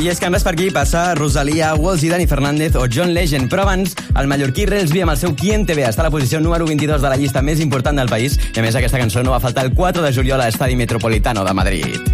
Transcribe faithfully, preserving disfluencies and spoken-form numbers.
I és que en res per aquí passa Rosalia, Wolsey, Dani Fernández o John Legend. Però abans, el mallorquí Rels V amb el seu Quién te ve està a la posició número vint-i-dos de la llista més important del país. I a més, aquesta cançó no va faltar el quatre de juliol a l'Estadi Metropolitano de Madrid.